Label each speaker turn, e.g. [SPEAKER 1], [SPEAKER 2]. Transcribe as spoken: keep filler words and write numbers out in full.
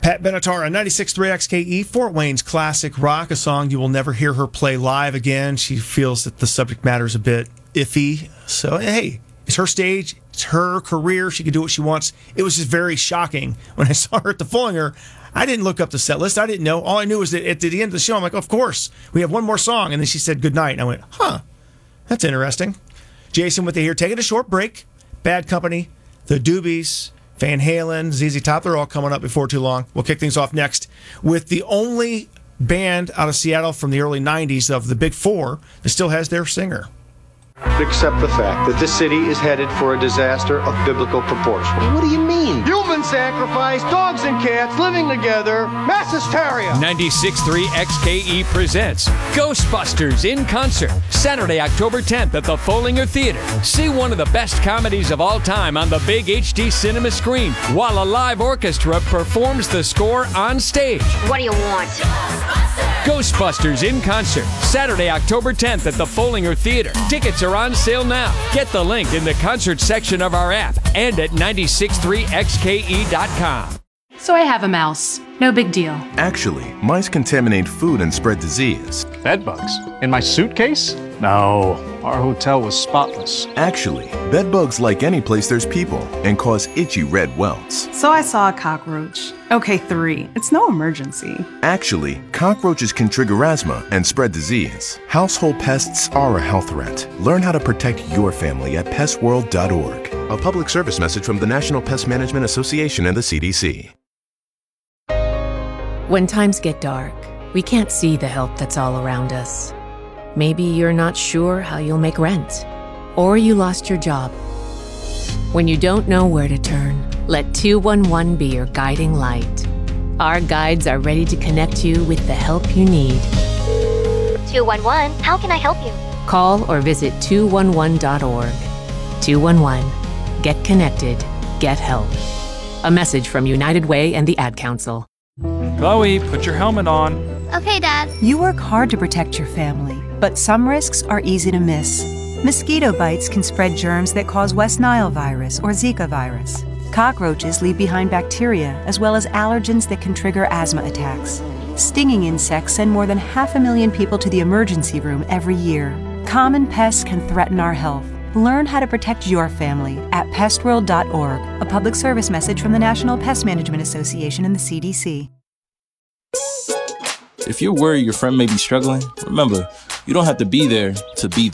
[SPEAKER 1] Pat Benatar on ninety-six point three X K E, Fort Wayne's classic rock, a song you will never hear her play live again. She feels that the subject matter is a bit iffy. So, hey, it's her stage. It's her career. She can do what she wants. It was just very shocking when I saw her at the Fullinger. I didn't look up the set list. I didn't know. All I knew was that at the end of the show, I'm like, of course, we have one more song. And then she said goodnight. And I went, huh, that's interesting. Jason with the here, taking a short break. Bad Company, The Doobies, Van Halen, Z Z Top, they're all coming up before too long. We'll kick things off next with the only band out of Seattle from the early nineties of the Big Four that still has their singer.
[SPEAKER 2] Accept the fact that this city is headed for a disaster of biblical proportion. What do you mean? Human sacrifice, dogs and cats living together, mass hysteria.
[SPEAKER 3] ninety-six point three X K E presents Ghostbusters in concert, Saturday, October tenth at the Fullinger Theater. See one of the best comedies of all time on the big H D cinema screen, while a live orchestra performs the score on stage.
[SPEAKER 4] What do you want?
[SPEAKER 3] Ghostbusters in concert, Saturday, October tenth at the Fullinger Theater. Tickets are on sale now. Get the link in the concert section of our app and at ninety-six point three X K E dot com.
[SPEAKER 5] So I have a mouse. No big deal.
[SPEAKER 6] Actually, mice contaminate food and spread disease.
[SPEAKER 7] Bed bugs? In my suitcase? No, our hotel was spotless.
[SPEAKER 6] Actually, bed bugs like any place there's people and cause itchy red welts.
[SPEAKER 8] So I saw a cockroach. Okay, three. It's no emergency.
[SPEAKER 6] Actually, cockroaches can trigger asthma and spread disease. Household pests are a health threat. Learn how to protect your family at pest world dot org. A public service message from the National Pest Management Association and the C D C.
[SPEAKER 9] When times get dark, we can't see the help that's all around us. Maybe you're not sure how you'll make rent, or you lost your job. When you don't know where to turn, let two one one be your guiding light. Our guides are ready to connect you with the help you need.
[SPEAKER 4] two one one, how can I help you?
[SPEAKER 9] Call or visit two one one dot org. two one one. Get connected. Get help. A message from United Way and the Ad Council.
[SPEAKER 7] Chloe, put your helmet on.
[SPEAKER 4] Okay, Dad.
[SPEAKER 10] You work hard to protect your family, but some risks are easy to miss. Mosquito bites can spread germs that cause West Nile virus or Zika virus. Cockroaches leave behind bacteria as well as allergens that can trigger asthma attacks. Stinging insects send more than half a million people to the emergency room every year. Common pests can threaten our health. Learn how to protect your family at pest world dot org, a public service message from the National Pest Management Association and the C D C.
[SPEAKER 11] If you're worried your friend may be struggling, remember, you don't have to be there to be there.